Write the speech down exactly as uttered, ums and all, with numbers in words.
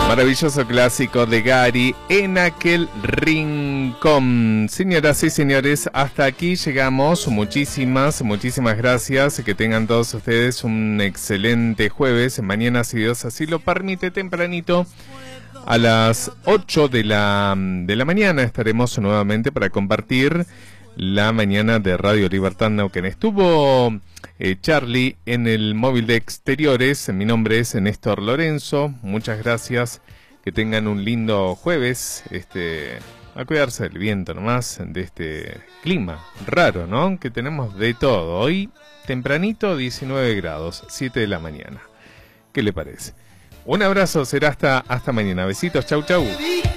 Maravilloso clásico de Gary, En aquel rincón. Señoras y señores, hasta aquí llegamos. Muchísimas, muchísimas gracias. Que tengan todos ustedes un excelente jueves. Mañana, si Dios así lo permite, tempranito, a las ocho de la, de la mañana, estaremos nuevamente para compartir la mañana de Radio Libertad Neuquén. Estuvo eh, Charlie en el móvil de exteriores. Mi nombre es Néstor Lorenzo. Muchas gracias. Que tengan un lindo jueves. Este, a cuidarse del viento nomás, de este clima raro, ¿no? Que tenemos de todo. Hoy tempranito diecinueve grados, siete de la mañana. ¿Qué le parece? Un abrazo, será hasta, hasta mañana. Besitos, chau chau.